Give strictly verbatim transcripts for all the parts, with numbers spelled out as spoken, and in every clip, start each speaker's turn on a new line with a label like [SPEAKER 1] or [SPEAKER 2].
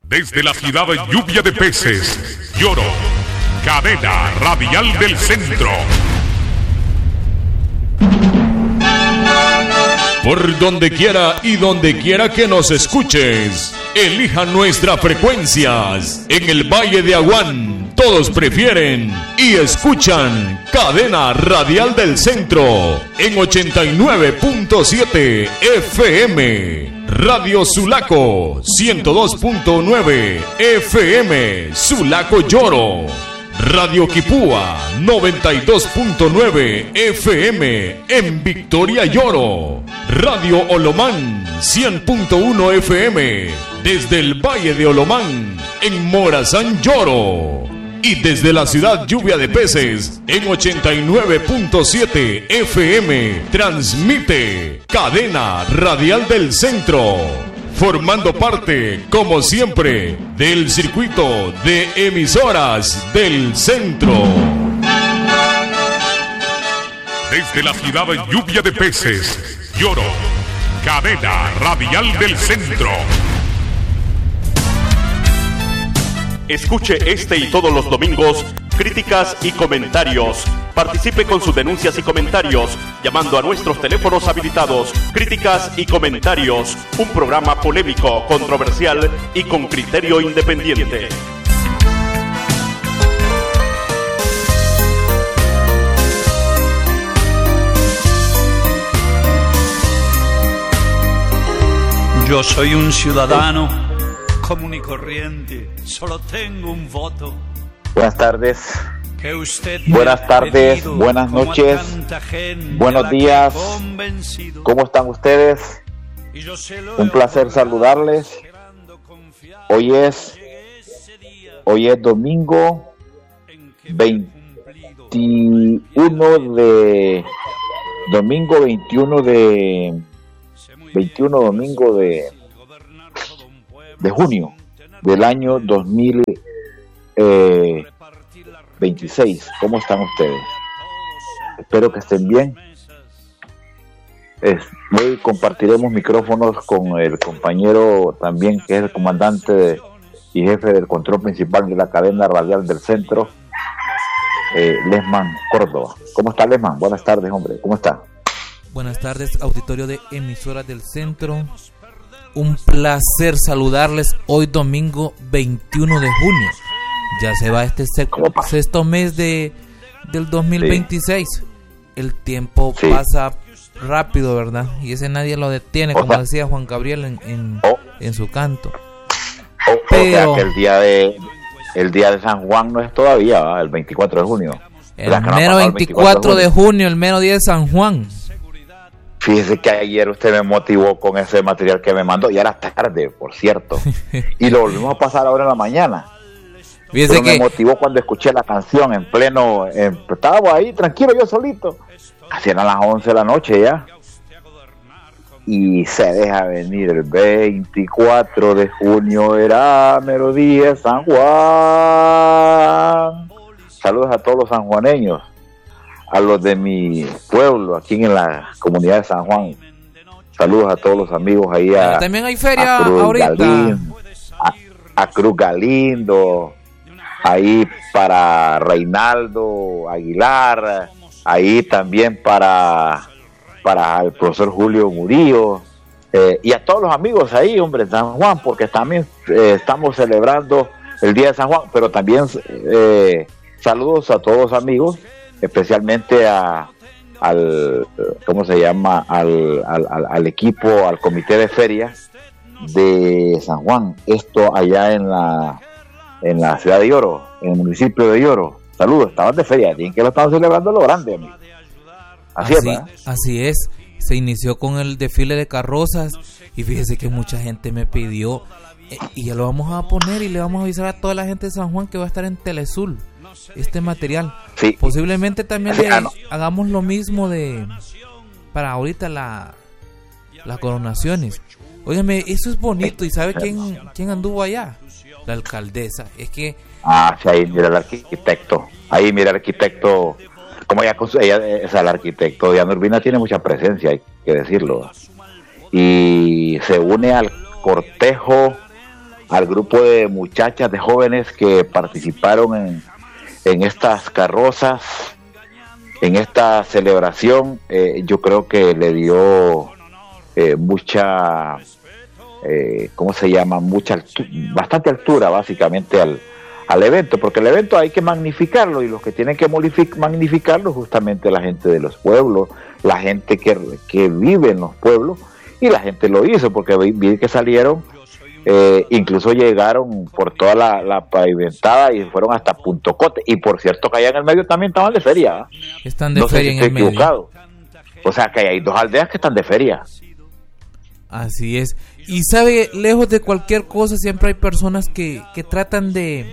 [SPEAKER 1] Desde la ciudad de Lluvia de Peces, Lloro, cadena radial del centro.
[SPEAKER 2] Por donde quiera y donde quiera que nos escuches, elija nuestras frecuencias. En el Valle de Aguán, todos prefieren y escuchan Cadena Radial del Centro en ochenta y nueve punto siete F M. Radio Sulaco, ciento dos punto nueve F M, Sulaco Lloro. Radio Quipúa, noventa y dos punto nueve F M en Victoria Lloro. Radio Olomán, cien punto uno F M desde el Valle de Olomán en Morazán Lloro. Y desde la ciudad Lluvia de Peces en ochenta y nueve punto siete F M transmite Cadena Radial del Centro, formando parte, como siempre, del circuito de emisoras del centro.
[SPEAKER 1] Desde la ciudad de Lluvia de Peces, Lloro, cadena radial del centro.
[SPEAKER 3] Escuche este y todos los domingos críticas y comentarios. Participe con sus denuncias y comentarios llamando a nuestros teléfonos habilitados. Críticas y comentarios, un programa polémico, controversial y con criterio independiente.
[SPEAKER 4] Yo soy un ciudadano común y corriente, solo tengo un voto.
[SPEAKER 5] Buenas tardes.
[SPEAKER 4] Que usted
[SPEAKER 5] buenas tardes, buenas noches, buenos días. ¿Cómo están ustedes? Un placer saludarles. Hoy es hoy es domingo veintiuno de domingo veintiuno de veintiuno domingo de de junio del año dos mil veintiséis. ¿Cómo están ustedes? Espero que estén bien. Es, hoy compartiremos micrófonos con el compañero también, que es el comandante de, y jefe del control principal de la cadena radial del centro, eh, Lesman Córdoba. ¿Cómo está, Lesman? Buenas tardes, hombre. ¿Cómo está?
[SPEAKER 6] Buenas tardes, auditorio de emisoras del centro. Un placer saludarles hoy domingo veintiuno de junio. Ya se va este sexto, sexto mes de del dos mil veintiséis. Sí. El tiempo sí. pasa rápido, ¿verdad? Y ese nadie lo detiene, como sea, decía Juan Gabriel en, en, oh. en su canto.
[SPEAKER 5] Oh, Pero o sea que el día de el día de San Juan no es todavía, ¿verdad? El veinticuatro de junio.
[SPEAKER 6] El mero veinticuatro de junio, el mero día de San Juan.
[SPEAKER 5] Fíjese que ayer usted me motivó con ese material que me mandó. Ya era tarde, por cierto. Y lo volvimos a pasar ahora en la mañana. Fíjese Pero que me motivó cuando escuché la canción en pleno. En, estábamos ahí tranquilo, yo solito. Casi eran las once de la noche ya. Y se deja venir el veinticuatro de junio. Era mero día San Juan. Saludos a todos los sanjuaneños. A los de mi pueblo, aquí en la comunidad de San Juan. Saludos a todos los amigos ahí. A,
[SPEAKER 6] También hay feria
[SPEAKER 5] a Cruz
[SPEAKER 6] ahorita.
[SPEAKER 5] Galindo, a, a Cruz Galindo, ahí para Reinaldo Aguilar, ahí también para, para el profesor Julio Murillo, eh, y a todos los amigos ahí, hombre, en San Juan, porque también eh, estamos celebrando el Día de San Juan, pero también eh, saludos a todos los amigos, especialmente a al ¿cómo se llama? Al, al, al, al equipo, al comité de feria de San Juan, esto allá en la en la ciudad de Lloro, en el municipio de Lloro. Saludos, estaban de feria, tienen que lo estaban celebrando lo grande, amigo. Así, así es, ¿verdad?
[SPEAKER 6] Así es, se inició con el desfile de carrozas y fíjese que mucha gente me pidió, eh, y ya lo vamos a poner y le vamos a avisar a toda la gente de San Juan que va a estar en Telezul este material. Sí. Posiblemente también sí, le ah, no. hagamos lo mismo de para ahorita la las coronaciones. Óigame, eso es bonito. ¿Y sabe quién quién anduvo allá? La alcaldesa. Es que
[SPEAKER 5] ah, sí, ahí mira el arquitecto. Ahí mira el arquitecto. Como ella, ella es el arquitecto Diana Urbina, tiene mucha presencia, hay que decirlo. Y se une al cortejo al grupo de muchachas, de jóvenes que participaron en, en estas carrozas, en esta celebración. Eh, yo creo que le dio eh, mucha, eh, ¿cómo se llama? Mucha altu- bastante altura básicamente al, al evento, porque el evento hay que magnificarlo, y los que tienen que magnificarlo justamente la gente de los pueblos, la gente que, que vive en los pueblos, y la gente lo hizo, porque vi, vi que salieron, eh, incluso llegaron por toda la, la pavimentada y fueron hasta Punto Cote, y por cierto que allá en el medio también estaban de feria, ¿eh?
[SPEAKER 6] Están de
[SPEAKER 5] no
[SPEAKER 6] feria
[SPEAKER 5] sé si
[SPEAKER 6] en el
[SPEAKER 5] estoy equivocado.
[SPEAKER 6] medio.
[SPEAKER 5] O sea que hay dos aldeas que están de feria.
[SPEAKER 6] Así es. Y sabe, lejos de cualquier cosa siempre hay personas que, que tratan de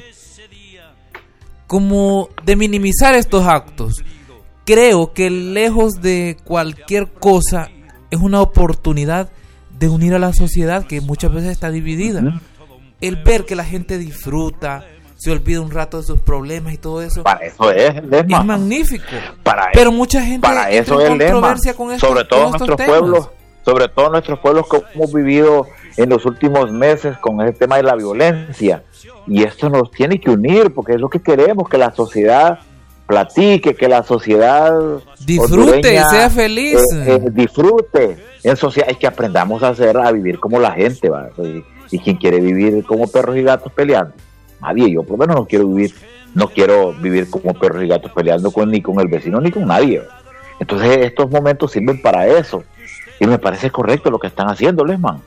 [SPEAKER 6] como de minimizar estos actos. Creo que lejos de cualquier cosa es una oportunidad de unir a la sociedad, que muchas veces está dividida. Uh-huh. El ver que la gente disfruta, se olvida un rato de sus problemas y todo eso.
[SPEAKER 5] Para eso es el lema.
[SPEAKER 6] Es magnífico.
[SPEAKER 5] Para
[SPEAKER 6] Pero mucha gente
[SPEAKER 5] para eso es el lema.
[SPEAKER 6] Con estos,
[SPEAKER 5] sobre todo
[SPEAKER 6] con
[SPEAKER 5] nuestros
[SPEAKER 6] temas.
[SPEAKER 5] pueblos, sobre todo nuestros pueblos que hemos vivido en los últimos meses con ese tema de la violencia. Y esto nos tiene que unir, porque es lo que queremos, que la sociedad platique, que la sociedad
[SPEAKER 6] disfrute, sea feliz,
[SPEAKER 5] eh, eh, disfrute. En sociedad es que aprendamos a hacer, a vivir como la gente, ¿va? Y, y quien quiere vivir como perros y gatos peleando, nadie. Yo por lo menos no quiero vivir, no quiero vivir como perros y gatos peleando con ni con el vecino ni con nadie, ¿va? Entonces estos momentos sirven para eso, y me parece correcto lo que están haciendo, Lesman.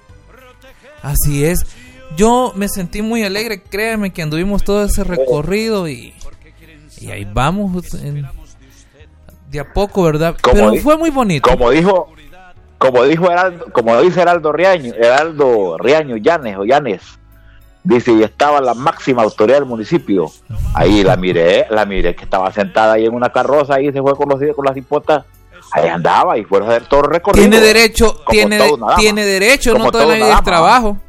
[SPEAKER 6] Así es. Yo me sentí muy alegre, créanme que anduvimos todo ese recorrido y, y ahí vamos en, de a poco, ¿verdad?
[SPEAKER 5] Como
[SPEAKER 6] Pero
[SPEAKER 5] di-
[SPEAKER 6] fue muy bonito.
[SPEAKER 5] Como dijo, como dijo Heraldo, como dice Heraldo Riaño, Heraldo Riaño Llanes o Llanes, dice, y estaba la máxima autoridad del municipio. Ahí la miré, la miré que estaba sentada ahí en una carroza, ahí se fue con los con las hipotas. Ahí andaba y fueron a hacer todo el recorrido.
[SPEAKER 6] Tiene derecho,
[SPEAKER 5] como
[SPEAKER 6] tiene, tiene derecho,
[SPEAKER 5] como
[SPEAKER 6] no toda la vida es trabajo.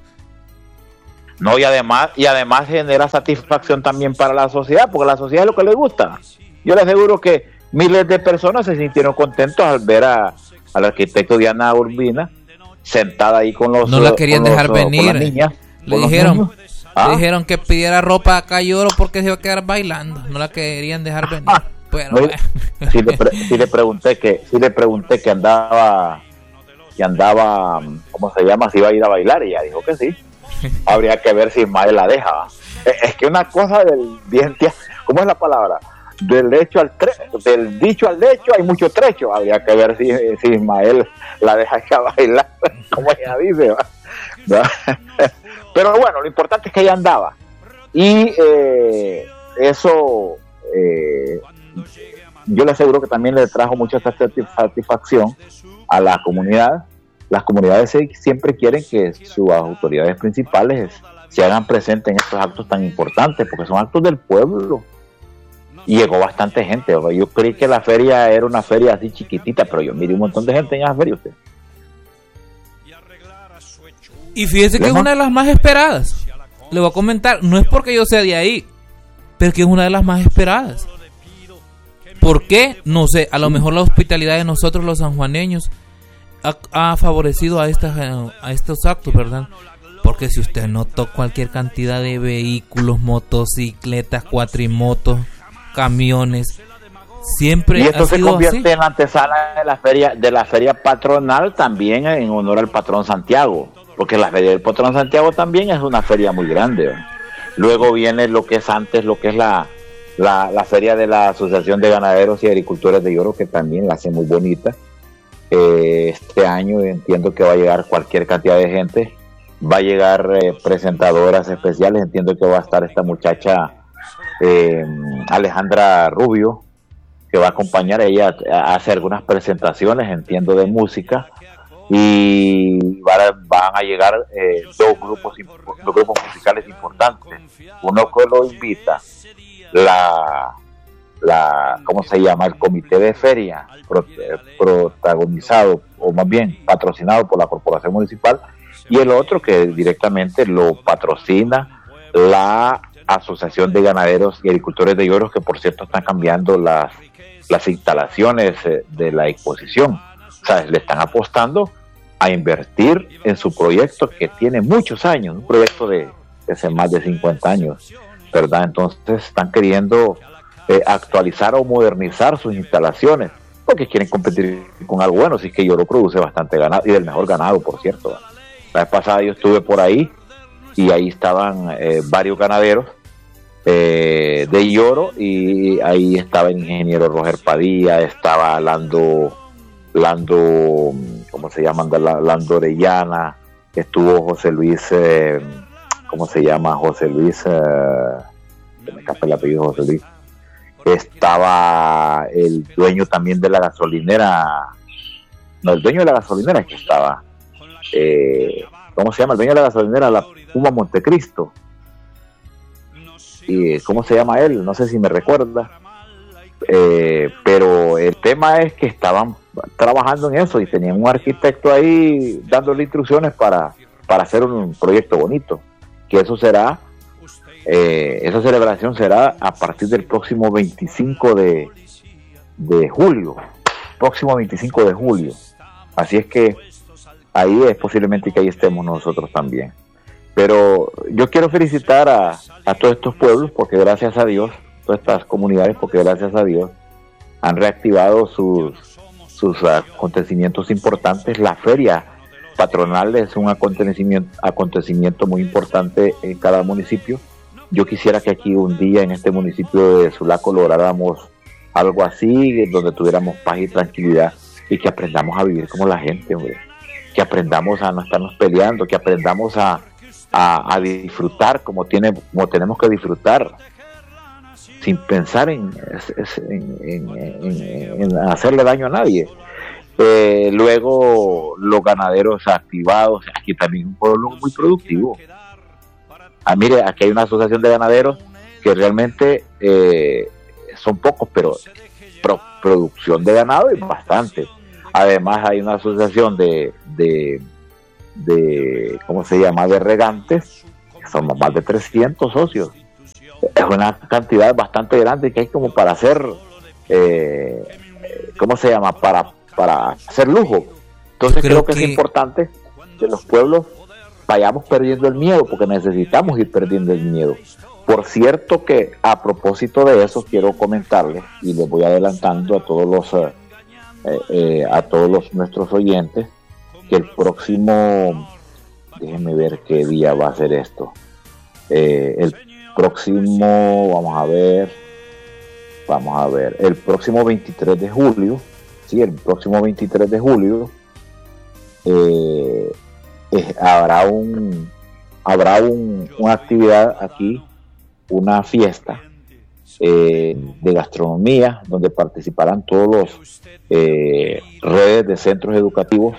[SPEAKER 5] No, y además, y además genera satisfacción también para la sociedad, porque a la sociedad es lo que le gusta. Yo les aseguro que miles de personas se sintieron contentos al ver a, al arquitecto Diana Urbina sentada ahí con los
[SPEAKER 6] no la querían
[SPEAKER 5] con
[SPEAKER 6] dejar
[SPEAKER 5] los,
[SPEAKER 6] venir.
[SPEAKER 5] con las niñas,
[SPEAKER 6] le
[SPEAKER 5] con los
[SPEAKER 6] dijeron,
[SPEAKER 5] niños. ¿Ah?
[SPEAKER 6] le dijeron que pidiera ropa acá y oro porque se iba a quedar bailando. No la querían dejar venir.
[SPEAKER 5] Ah,
[SPEAKER 6] Pero,
[SPEAKER 5] no, sí, le pre- sí le pregunté que, sí le pregunté que andaba, que andaba, ¿cómo se llama? Si iba a ir a bailar, y ella dijo que sí. Habría que ver si Ismael la deja. Es que una cosa del diente, ¿cómo es la palabra? Del hecho al tre- del dicho al hecho hay mucho trecho. Habría que ver si, si Ismael la deja que a bailar, como ella dice, ¿va? ¿Va? Pero bueno, lo importante es que ella andaba, y eh, eso eh, yo le aseguro que también le trajo mucha satisfacción a la comunidad. Las comunidades siempre quieren que sus autoridades principales se hagan presentes en estos actos tan importantes, porque son actos del pueblo. Y llegó bastante gente. Yo creí que la feria era una feria así chiquitita, pero yo miré un montón de gente en esa feria. Usted.
[SPEAKER 6] Y fíjese que es una de las más esperadas. Le voy a comentar, no es porque yo sea de ahí, pero que es una de las más esperadas. ¿Por qué? No sé, a lo mejor la hospitalidad de nosotros los sanjuaneños ha, ha favorecido a estas a estos actos, ¿verdad? Porque si usted notó cualquier cantidad de vehículos, motocicletas, cuatrimotos, camiones, siempre
[SPEAKER 5] y esto
[SPEAKER 6] ha
[SPEAKER 5] se
[SPEAKER 6] sido
[SPEAKER 5] convierte
[SPEAKER 6] así.
[SPEAKER 5] en la antesala de la feria de la feria patronal, también en honor al patrón Santiago, porque la feria del patrón Santiago también es una feria muy grande, ¿no? Luego viene lo que es antes, lo que es la la, la feria de la Asociación de Ganaderos y Agricultores de Lloro, que también la hace muy bonita. Eh, este año entiendo que va a llegar cualquier cantidad de gente, va a llegar eh, presentadoras especiales. Entiendo que va a estar esta muchacha eh, Alejandra Rubio, que va a acompañar a ella a hacer algunas presentaciones, entiendo, de música, y van a, van a llegar eh, dos grupos dos grupos musicales importantes. Uno que lo invita la la ¿cómo se llama? el comité de feria, pro, protagonizado o más bien patrocinado por la corporación municipal, y el otro que directamente lo patrocina la Asociación de Ganaderos y Agricultores de Lloros, que por cierto están cambiando las las instalaciones de la exposición. O sea, le están apostando a invertir en su proyecto que tiene muchos años, un proyecto de, de hace más de cincuenta años, ¿verdad? Entonces están queriendo eh, actualizar o modernizar sus instalaciones porque quieren competir con algo bueno. Así que Yoro produce bastante ganado, y del mejor ganado, por cierto. La vez pasada yo estuve por ahí y ahí estaban eh, varios ganaderos eh, de Yoro, y ahí estaba el ingeniero Roger Padilla, estaba Lando Lando, ¿cómo se llama? Lando Orellana, estuvo José Luis, eh, ¿cómo se llama? José Luis, eh, se me escapa el apellido, José Luis. Estaba el dueño también de la gasolinera, no, el dueño de la gasolinera es que estaba, eh, ¿cómo se llama? El dueño de la gasolinera, la Puma Montecristo. Y ¿cómo se llama él? No sé si me recuerda. Eh, pero el tema es que estaban trabajando en eso y tenían un arquitecto ahí dándole instrucciones para, para hacer un proyecto bonito, que eso será eh, esa celebración será a partir del próximo veinticinco de, de julio próximo veinticinco de julio, así es que ahí es posiblemente que ahí estemos nosotros también. Pero yo quiero felicitar a, a todos estos pueblos, porque gracias a Dios, todas estas comunidades, porque gracias a Dios han reactivado sus, sus acontecimientos importantes. La feria patronal es un acontecimiento, acontecimiento muy importante en cada municipio. Yo quisiera que aquí un día en este municipio de Sulaco lográramos algo así, donde tuviéramos paz y tranquilidad, y que aprendamos a vivir como la gente, hombre. Que aprendamos a no estarnos peleando, que aprendamos a, a, a disfrutar como, tiene, como tenemos que disfrutar, sin pensar en, en, en, en, en hacerle daño a nadie. Eh, luego los ganaderos activados, aquí también es un pueblo muy productivo. Ah, mire, aquí hay una asociación de ganaderos que realmente eh, son pocos, pero pro, producción de ganado es bastante. Además hay una asociación de, de, de ¿cómo se llama?, de regantes, que son más de trescientos socios. Es una cantidad bastante grande que hay como para hacer, eh, ¿cómo se llama?, para, para hacer lujo. Entonces creo, creo que, que es importante que los pueblos vayamos perdiendo el miedo, porque necesitamos ir perdiendo el miedo. Por cierto que a propósito de eso quiero comentarles, y les voy adelantando a todos los eh, eh, a todos los nuestros oyentes, que el próximo, déjenme ver qué día va a ser esto, eh, el próximo, vamos a ver, vamos a ver, el próximo veintitrés de julio, sí, el próximo veintitrés de julio, eh, eh, habrá un, habrá un, una actividad aquí, una fiesta eh, de gastronomía, donde participarán todos los eh, redes de centros educativos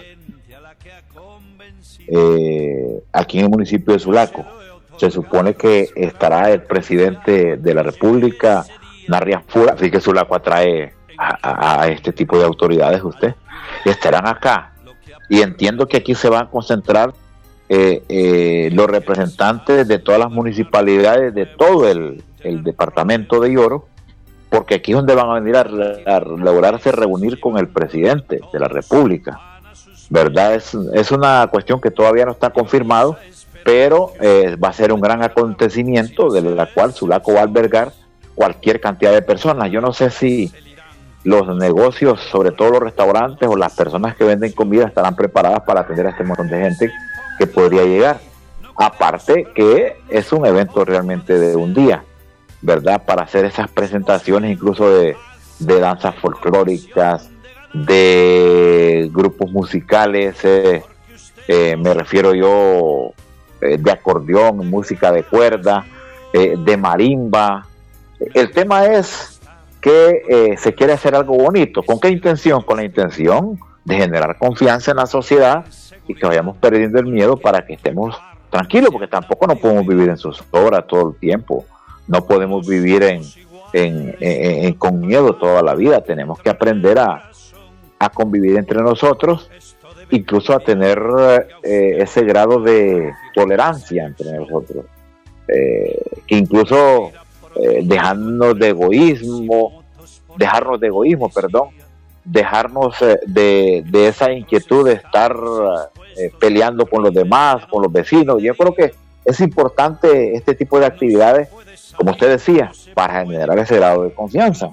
[SPEAKER 5] eh, aquí en el municipio de Sulaco. Se supone que estará el presidente de la República, Narria Fura, así que Sulaco atrae a, a, a este tipo de autoridades, usted, y estarán acá. Y entiendo que aquí se van a concentrar eh, eh, los representantes de todas las municipalidades de todo el, el departamento de Yoro, porque aquí es donde van a venir a, a lograrse reunir con el presidente de la República, ¿verdad? Es, es una cuestión que todavía no está confirmado, pero eh, va a ser un gran acontecimiento de la cual Sulaco va a albergar cualquier cantidad de personas. Yo no sé si los negocios, sobre todo los restaurantes o las personas que venden comida, estarán preparadas para atender a este montón de gente que podría llegar. Aparte que es un evento realmente de un día, ¿verdad? Para hacer esas presentaciones incluso de, de danzas folclóricas, de grupos musicales, eh, eh, me refiero yo eh, de acordeón, música de cuerda, eh, de marimba. El tema es que eh, se quiere hacer algo bonito. ¿Con qué intención? Con la intención de generar confianza en la sociedad y que vayamos perdiendo el miedo para que estemos tranquilos, porque tampoco no podemos vivir en zozobra todo el tiempo, no podemos vivir en, en, en, en con miedo toda la vida. Tenemos que aprender a, a convivir entre nosotros, incluso a tener eh, ese grado de tolerancia entre nosotros, eh, que incluso eh, dejarnos de egoísmo, dejarnos de egoísmo, perdón, dejarnos eh, de, de esa inquietud de estar eh, peleando con los demás, con los vecinos. Yo creo que es importante este tipo de actividades, como usted decía, para generar ese grado de confianza.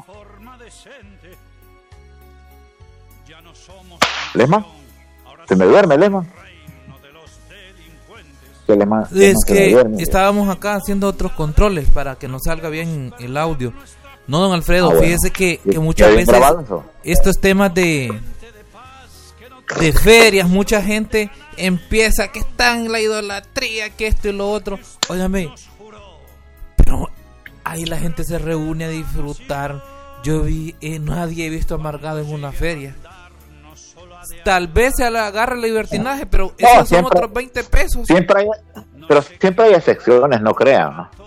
[SPEAKER 5] Lesman, se me duerme Lesman. Lesman,
[SPEAKER 6] Es
[SPEAKER 5] Lesman
[SPEAKER 6] que estábamos acá haciendo otros controles para que nos salga bien el audio. No, don Alfredo,
[SPEAKER 5] ah, bueno.
[SPEAKER 6] fíjese que, que muchas veces estos temas de de ferias, mucha gente empieza que están en la idolatría, que esto y lo otro. Óigame, pero ahí la gente se reúne a disfrutar. Yo vi, eh, nadie he visto amargado en una feria. Tal vez se le agarra el libertinaje, pero
[SPEAKER 5] no,
[SPEAKER 6] esos
[SPEAKER 5] siempre,
[SPEAKER 6] son otros veinte pesos.
[SPEAKER 5] Siempre hay, pero siempre hay excepciones, no crean, ¿no?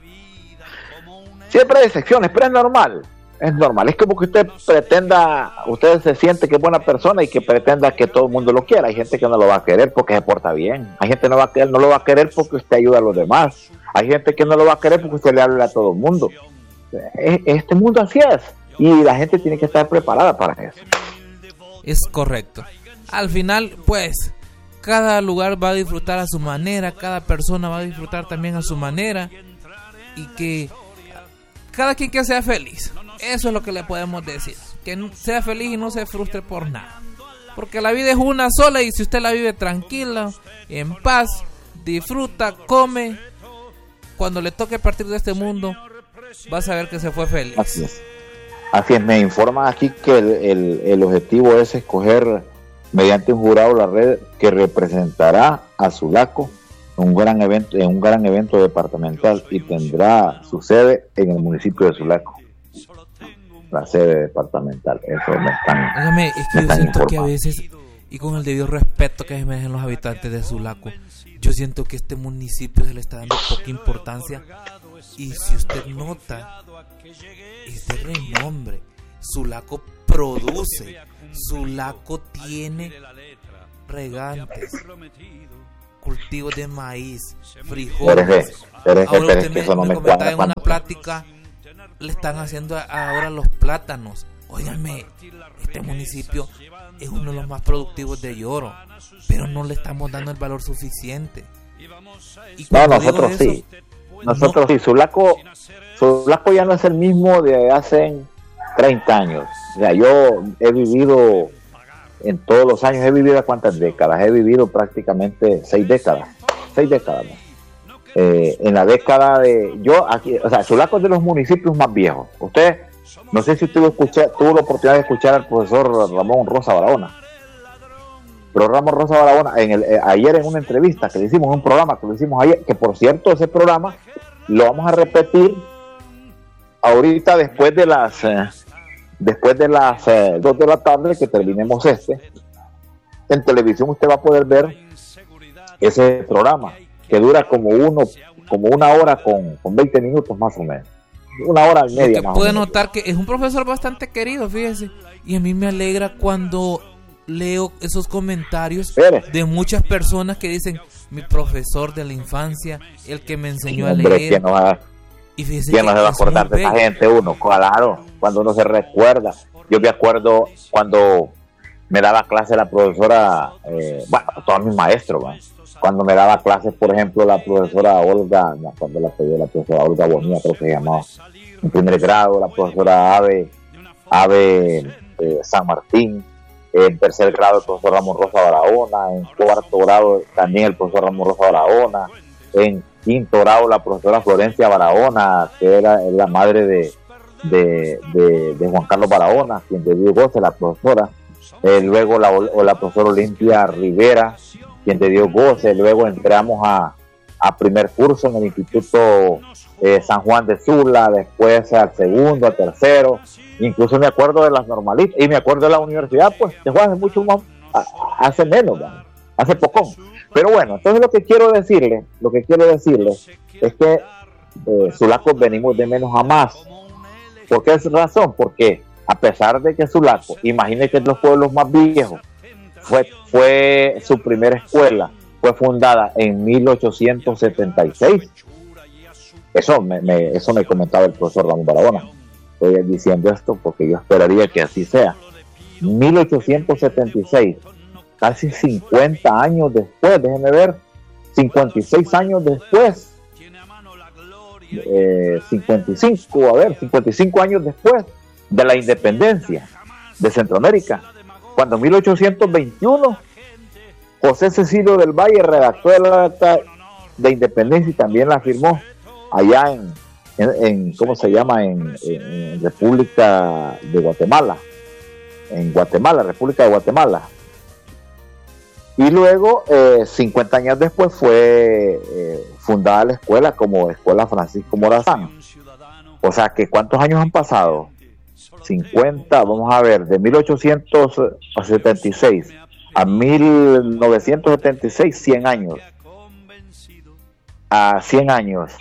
[SPEAKER 5] Siempre hay excepciones, pero es normal, es normal. Es como que usted pretenda, usted se siente que es buena persona y que pretenda que todo el mundo lo quiera. Hay gente que no lo va a querer porque se porta bien. Hay gente que no, va a querer, no lo va a querer porque usted ayuda a los demás. Hay gente que no lo va a querer porque usted le habla a todo el mundo. Este mundo así es, y la gente tiene que estar preparada para eso.
[SPEAKER 6] Es correcto. Al final, pues, cada lugar va a disfrutar a su manera, cada persona va a disfrutar también a su manera, y que cada quien que sea feliz. Eso es lo que le podemos decir. Que sea feliz y no se frustre por nada. Porque la vida es una sola, y si usted la vive tranquila, en paz, disfruta, come, cuando le toque partir de este mundo, va a saber que se fue feliz.
[SPEAKER 5] Así es. Así es, me informa aquí que el, el, el objetivo es escoger mediante un jurado la red que representará a Sulaco en un gran evento, en un gran evento departamental, y tendrá su sede en el municipio de Sulaco. La sede departamental, eso me están.
[SPEAKER 6] Óigame, es que yo siento que a veces, y con el debido respeto que se merecen los habitantes de Sulaco, yo siento que este municipio se le está dando poca importancia. Y si usted nota, es de renombre. Sulaco produce, Sulaco tiene regantes, cultivos de maíz, frijoles.
[SPEAKER 5] Pero es que,
[SPEAKER 6] ahora
[SPEAKER 5] pero es
[SPEAKER 6] usted
[SPEAKER 5] que
[SPEAKER 6] me,
[SPEAKER 5] eso no
[SPEAKER 6] me
[SPEAKER 5] me
[SPEAKER 6] comentaba
[SPEAKER 5] cuadra
[SPEAKER 6] en una
[SPEAKER 5] cuando...
[SPEAKER 6] plática, le están haciendo ahora los plátanos. Óigame, este municipio es uno de los más productivos de Lloro, pero no le estamos dando el valor suficiente. Y
[SPEAKER 5] no, nosotros eso, sí. Nosotros no. sí. Sulaco, Sulaco ya no es el mismo de hace treinta años. O sea, yo he vivido en todos los años, he vivido cuántas décadas, he vivido prácticamente seis décadas. Seis décadas. ¿no? Eh, en la década de. Yo aquí, o sea, Sulaco es de los municipios más viejos. Usted, no sé si tuvo, escuchar, tuvo la oportunidad de escuchar al profesor Ramón Rosa Barahona. Pero Ramón Rosa Barahona, en el, eh, ayer en una entrevista que le hicimos, un programa que le hicimos ayer, que por cierto ese programa lo vamos a repetir ahorita después de las eh, después de las eh, dos de la tarde que terminemos este. En televisión usted va a poder ver ese programa que dura como uno como una hora con, con veinte minutos más o menos, una hora y media.
[SPEAKER 6] Usted
[SPEAKER 5] más
[SPEAKER 6] puede
[SPEAKER 5] o menos.
[SPEAKER 6] notar que es un profesor bastante querido, fíjese, y a mí me alegra cuando leo esos comentarios
[SPEAKER 5] Pérez.
[SPEAKER 6] de muchas personas que dicen: mi profesor de la infancia, el que me enseñó a
[SPEAKER 5] Hombre,
[SPEAKER 6] leer.
[SPEAKER 5] ¿quién no va,
[SPEAKER 6] y fíjese
[SPEAKER 5] ¿quién no se va a acordar de esa gente? Uno, claro, cuando uno se recuerda. Yo me acuerdo cuando me daba clase la profesora, eh, bueno, todos mis maestros, ¿va? Cuando me daba clases, por ejemplo, la profesora Olga, me acuerdo la, la profesora Olga Bonilla, creo que se llamaba, en primer grado, la profesora Ave, Ave eh, San Martín. En tercer grado el profesor Ramón Rosa Barahona, en cuarto grado también el profesor Ramón Rosa Barahona, en quinto grado la profesora Florencia Barahona, que era la madre de, de, de, de Juan Carlos Barahona, quien te dio goce, la profesora, eh, luego la, o la profesora Olimpia Rivera, quien te dio goce, luego entramos a, a primer curso en el Instituto eh, San Juan de Sula, después al segundo, al tercero. Incluso me acuerdo de las normalistas y me acuerdo de la universidad, pues, que fue hace mucho más, hace menos, ¿no? Hace poco. Pero bueno, entonces lo que quiero decirle, lo que quiero decirle es que eh, Sulaco venimos de menos a más. ¿Por qué es razón? Porque a pesar de que Sulaco, imagínese que es los pueblos más viejos, fue, fue su primera escuela, fue fundada en mil ochocientos setenta y seis. Eso me, me, eso me comentaba el profesor Ramón Barahona. Estoy diciendo esto porque yo esperaría que así sea. mil ochocientos setenta y seis, casi cincuenta años después, déjenme ver, cincuenta y seis años después, eh, cincuenta y cinco, a ver, cincuenta y cinco años después de la independencia de Centroamérica, cuando en mil ochocientos veintiuno José Cecilio del Valle redactó el acta de independencia y también la firmó allá en, en, en ¿cómo se llama? En, en República de Guatemala, en Guatemala, República de Guatemala. Y luego, eh, cincuenta años después, fue eh, fundada la escuela como Escuela Francisco Morazán. O sea, que ¿cuántos años han pasado? cincuenta, vamos a ver, de mil ochocientos setenta y seis a mil novecientos setenta y seis, cien años. A cien años.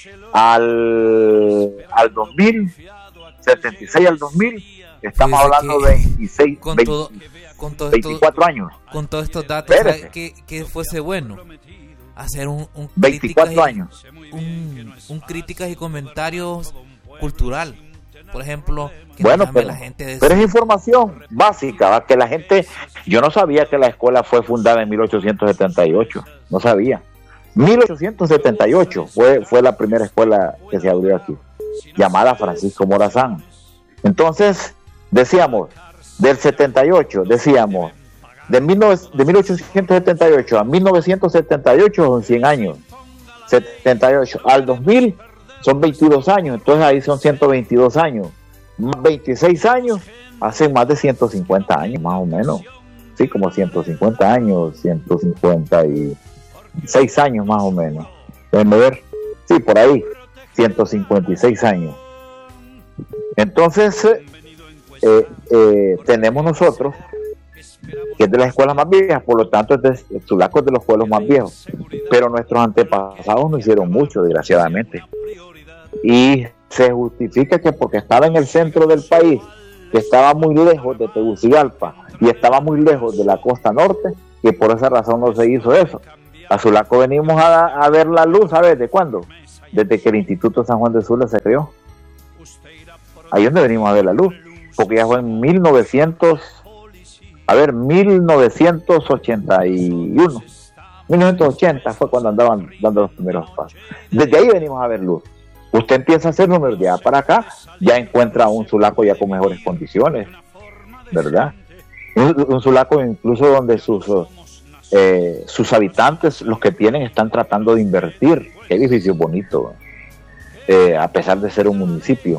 [SPEAKER 5] Al, al dos mil, setenta y seis al dos mil, estamos hablando de veintiséis,
[SPEAKER 6] con
[SPEAKER 5] veinte,
[SPEAKER 6] todo, con todo
[SPEAKER 5] veinticuatro
[SPEAKER 6] esto,
[SPEAKER 5] años.
[SPEAKER 6] Con todos estos datos, que, que fuese bueno hacer un, un
[SPEAKER 5] veinticuatro
[SPEAKER 6] y,
[SPEAKER 5] años.
[SPEAKER 6] Un, un críticas y comentarios cultural. Por ejemplo, que
[SPEAKER 5] bueno, pero,
[SPEAKER 6] la gente de
[SPEAKER 5] pero es información básica, ¿va? Que la gente, yo no sabía que la escuela fue fundada en mil ochocientos setenta y ocho, no sabía. mil ochocientos setenta y ocho fue, fue la primera escuela que se abrió aquí, llamada Francisco Morazán. Entonces, decíamos, del setenta y ocho, decíamos, de, mil, de mil ochocientos setenta y ocho a mil novecientos setenta y ocho son cien años, setenta y ocho al dos mil son veintidós años, entonces ahí son ciento veintidós años, más veintiséis años, hacen más de ciento cincuenta años, más o menos, sí, como ciento cincuenta años, ciento cincuenta y seis años más o menos, déjenme ver, sí, por ahí, ciento cincuenta y seis años. Entonces, eh, eh, tenemos nosotros, que es de las escuelas más viejas, por lo tanto, es de, Sulaco es de los pueblos más viejos, pero nuestros antepasados no hicieron mucho, desgraciadamente. Y se justifica que porque estaba en el centro del país, que estaba muy lejos de Tegucigalpa y estaba muy lejos de la costa norte, que por esa razón no se hizo eso. A Sulaco venimos a, a ver la luz, ¿sabes de cuándo? Desde que el Instituto San Juan de Sula se creó. Ahí es donde venimos a ver la luz, porque ya fue en mil novecientos, a ver, mil novecientos ochenta y uno, mil novecientos ochenta fue cuando andaban dando los primeros pasos. Desde ahí venimos a ver luz. Usted empieza a hacer números de allá para acá, ya encuentra un Sulaco ya con mejores condiciones, ¿verdad? Un, un Sulaco incluso donde sus eh, sus habitantes, los que tienen, están tratando de invertir. Qué edificio bonito, eh, a pesar de ser un municipio.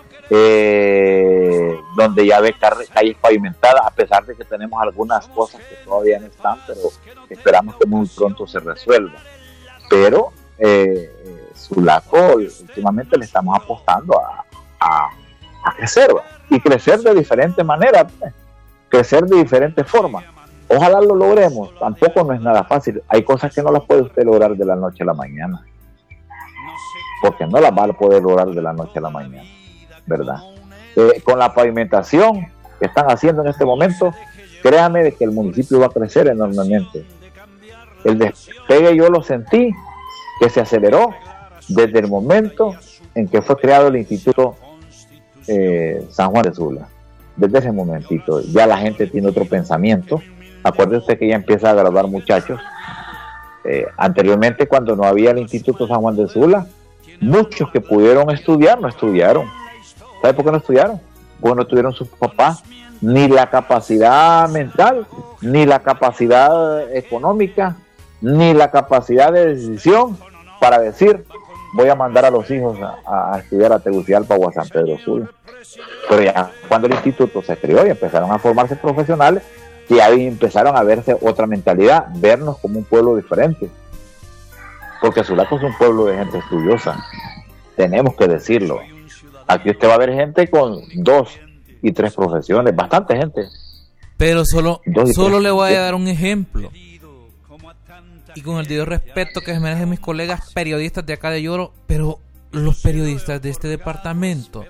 [SPEAKER 5] Eh, donde ya ve calles pavimentadas, a pesar de que tenemos algunas cosas que todavía no están, pero esperamos que muy pronto se resuelva. Pero eh, Sulaco últimamente le estamos apostando a, a, a crecer, ¿va? Y crecer de diferentes maneras, ¿va? Crecer de diferentes formas. Ojalá lo logremos, tampoco no es nada fácil. Hay cosas que no las puede usted lograr de la noche a la mañana, porque no las va a poder lograr de la noche a la mañana, ¿verdad? Eh, con la pavimentación que están haciendo en este momento, créame de que el municipio va a crecer enormemente. El despegue yo lo sentí, que se aceleró desde el momento en que fue creado el Instituto eh, San Juan de Sula. Desde ese momentito ya la gente tiene otro pensamiento. Acuérdese usted que ya empieza a graduar muchachos. Eh, anteriormente, cuando no había el Instituto San Juan de Sula, muchos que pudieron estudiar no estudiaron. ¿Sabe por qué no estudiaron? Porque no tuvieron sus papás ni la capacidad mental, ni la capacidad económica, ni la capacidad de decisión para decir, voy a mandar a los hijos a, a estudiar a Tegucigalpa o a San Pedro Sula. Pero ya cuando el instituto se creó y empezaron a formarse profesionales, ya ahí empezaron a verse otra mentalidad, vernos como un pueblo diferente. Porque Sulaco es un pueblo de gente estudiosa, tenemos que decirlo. Aquí usted va a ver gente con dos y tres profesiones, bastante gente.
[SPEAKER 6] Pero solo, solo le voy a dar un ejemplo. Y con el debido respeto que se merecen mis colegas periodistas de acá de Lloro, pero los periodistas de este departamento,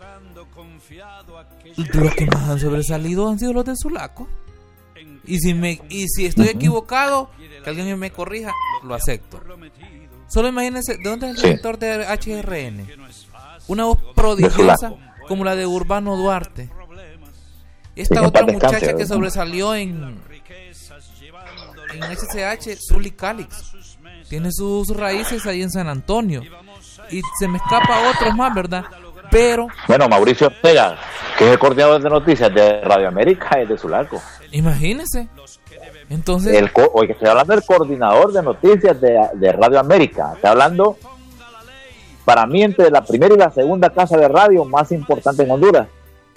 [SPEAKER 6] los que más han sobresalido han sido los de Sulaco. Y si me y si estoy uh-huh. equivocado, que alguien me corrija, lo acepto. Solo imagínense, ¿de dónde es el sí. director de H R N? Una voz prodigiosa como la de Urbano Duarte. Esta
[SPEAKER 5] Sí,
[SPEAKER 6] otra
[SPEAKER 5] en paz
[SPEAKER 6] muchacha
[SPEAKER 5] descanse,
[SPEAKER 6] que
[SPEAKER 5] ¿verdad?
[SPEAKER 6] sobresalió en, en S C H, Zully Calix, tiene sus raíces ahí en San Antonio. Y se me escapa otros más, ¿verdad? Pero,
[SPEAKER 5] Bueno, Mauricio Ortega, que es el coordinador de noticias de Radio América, es de Sularco.
[SPEAKER 6] imagínense. Entonces,
[SPEAKER 5] El co- Oye, estoy hablando del coordinador de noticias de, de Radio América. Estoy hablando, para mí, entre la primera y la segunda casa de radio más importante en Honduras.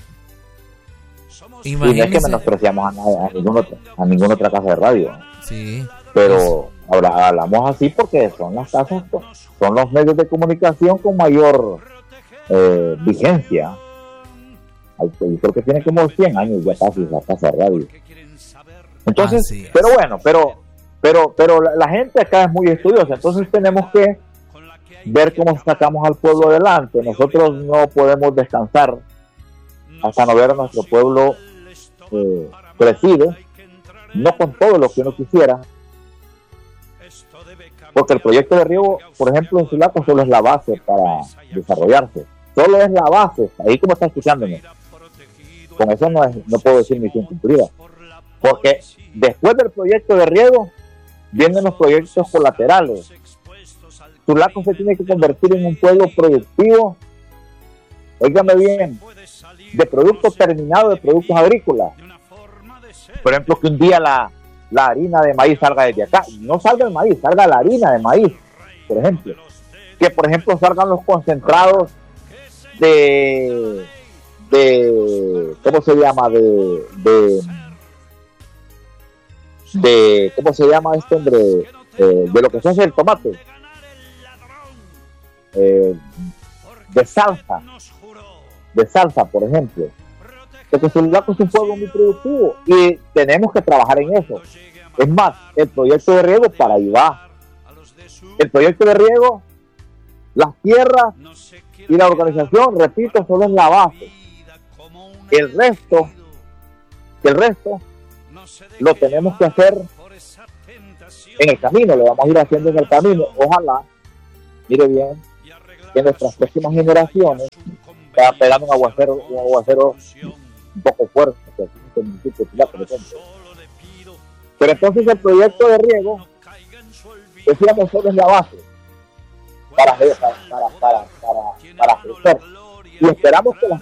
[SPEAKER 5] Y no es que
[SPEAKER 6] imagínense.
[SPEAKER 5] menospreciamos a, nadie, a, ninguna otra, a ninguna otra casa de radio.
[SPEAKER 6] Sí.
[SPEAKER 5] Pero ahora hablamos así porque son las casas, son los medios de comunicación con mayor eh, vigencia. Ay, yo creo que tiene como cien años ya casi la casa de radio. Entonces,
[SPEAKER 6] Así es.
[SPEAKER 5] pero bueno, pero pero pero la, la gente acá es muy estudiosa, entonces tenemos que ver cómo sacamos al pueblo adelante. Nosotros no podemos descansar hasta no ver a nuestro pueblo eh, crecido, no con todo lo que uno quisiera, porque el proyecto de riego, por ejemplo, en Sulaco solo es la base para desarrollarse, solo es la base, ahí como está escuchándome. Con eso no, es, no puedo decir misión cumplida, porque después del proyecto de riego vienen los proyectos colaterales. Sulaco se tiene que convertir en un pueblo productivo, óigame bien, de productos terminados, de productos agrícolas. Por ejemplo, que un día la, la harina de maíz salga desde acá, no salga el maíz, salga la harina de maíz, por ejemplo. Que por ejemplo salgan los concentrados de de ¿cómo se llama? de de, de ¿cómo se llama este hombre? Eh, de lo que se hace el tomate, eh, de salsa de salsa, por ejemplo. Porque Sulaco es un pueblo muy productivo y tenemos que trabajar en eso. Es más, el proyecto de riego para ahí va. El proyecto de riego, las tierras y la organización, repito, solo es la base. El resto, el resto lo tenemos que hacer en el camino, lo vamos a ir haciendo en el camino. Ojalá, mire bien, que nuestras próximas generaciones va pegando un aguacero, un aguacero un poco fuerte, por ejemplo. Pero entonces el proyecto de riego, decíamos, solo es la base para, para, para, para, para, para crecer. Y esperamos que las